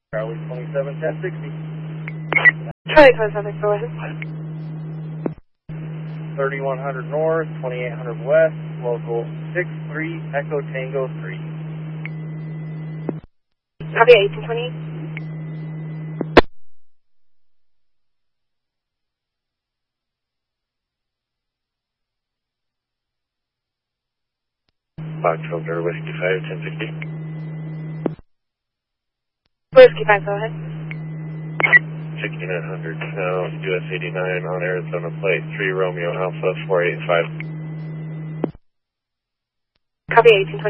Charlie 27, 1060. Charlie 27, go ahead. 3100 north, 2800 west, local 63, Echo Tango 3. Copy 1820. Foxtrot, Whiskey 5, 1060. Whiskey 5, go ahead. 6900, now US 89 on Arizona plate, 3 Romeo Alpha 485. Copy 1820.